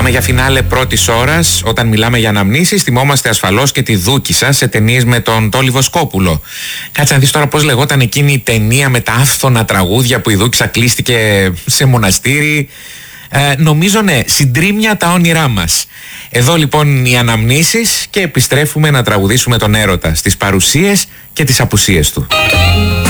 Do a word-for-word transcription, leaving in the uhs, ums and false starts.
Πάμε για φινάλε πρώτης ώρας. Όταν μιλάμε για αναμνήσεις, θυμόμαστε ασφαλώς και τη Δούκισσα σε ταινίες με τον Τόλι Βοσκόπουλο. Κάτσε να δεις τώρα πώς λεγόταν εκείνη η ταινία με τα άφθονα τραγούδια που η Δούκισσα κλείστηκε σε μοναστήρι. Ε, νομίζω ναι, συντρίμμια τα όνειρά μας. Εδώ λοιπόν οι αναμνήσεις και επιστρέφουμε να τραγουδήσουμε τον έρωτα στις παρουσίες και τις απουσίες του.